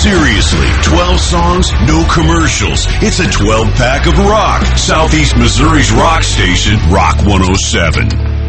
Seriously, 12 songs, no commercials. It's a 12-pack of rock. Southeast Missouri's rock station, Rock 107.